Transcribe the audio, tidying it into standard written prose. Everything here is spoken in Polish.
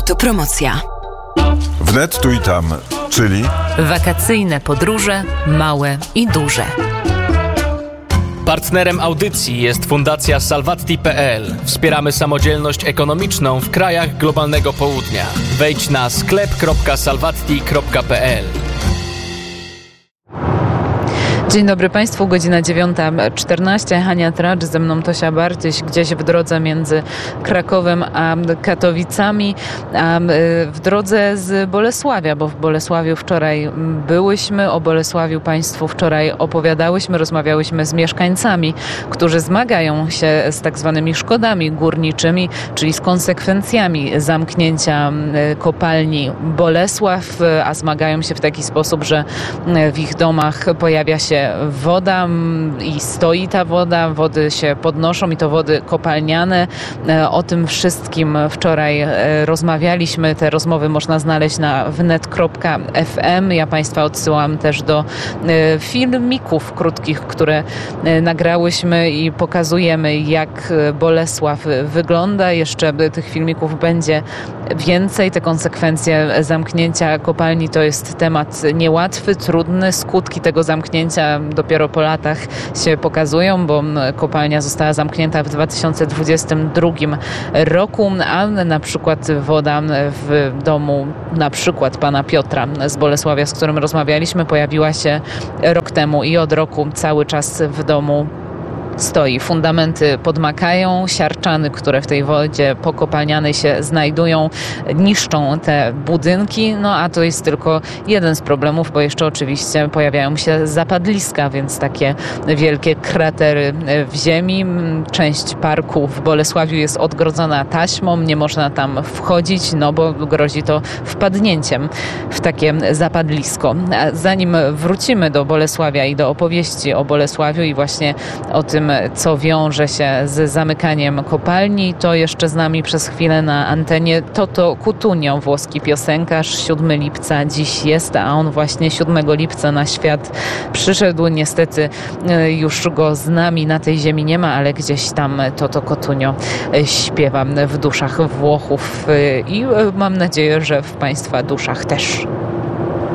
Autopromocja. Wnet tu i tam, czyli wakacyjne podróże, małe i duże. Partnerem audycji jest Fundacja Salvatti.pl. Wspieramy samodzielność ekonomiczną w krajach globalnego południa. Wejdź na sklep.salvatti.pl. Dzień dobry Państwu, godzina 9:14. Hania Tracz, ze mną Tosia Bartyś, gdzieś w drodze między Krakowem a Katowicami, a w drodze z Bolesławia, bo w Bolesławiu wczoraj byłyśmy, o Bolesławiu Państwu wczoraj opowiadałyśmy, rozmawiałyśmy z mieszkańcami, którzy zmagają się z tak zwanymi szkodami górniczymi, czyli z konsekwencjami zamknięcia kopalni Bolesław, a zmagają się w taki sposób, że w ich domach pojawia się woda i stoi ta woda, wody się podnoszą i to wody kopalniane. O tym wszystkim wczoraj rozmawialiśmy. Te rozmowy można znaleźć na wnet.fm. Ja Państwa odsyłam też do filmików krótkich, które nagrałyśmy i pokazujemy, jak Bolesław wygląda. Jeszcze tych filmików będzie więcej. Te konsekwencje zamknięcia kopalni to jest temat niełatwy, trudny. Skutki tego zamknięcia dopiero po latach się pokazują, bo kopalnia została zamknięta w 2022 roku, a na przykład woda w domu na przykład pana Piotra z Bolesławia, z którym rozmawialiśmy, pojawiła się rok temu i od roku cały czas w domu stoi. Fundamenty podmakają, siarczany, które w tej wodzie pokopalnianej się znajdują, niszczą te budynki, no a to jest tylko jeden z problemów, bo jeszcze oczywiście pojawiają się zapadliska, więc takie wielkie kratery w ziemi. Część parku w Bolesławiu jest odgrodzona taśmą, nie można tam wchodzić, no bo grozi to wpadnięciem w takie zapadlisko. A zanim wrócimy do Bolesławia i do opowieści o Bolesławiu i właśnie o tym, co wiąże się z zamykaniem kopalni, to jeszcze z nami przez chwilę na antenie Toto Cutugno, włoski piosenkarz. 7 lipca dziś jest, a on właśnie 7 lipca na świat przyszedł. Niestety już go z nami na tej ziemi nie ma, ale gdzieś tam Toto Cutugno śpiewa w duszach Włochów i mam nadzieję, że w Państwa duszach też.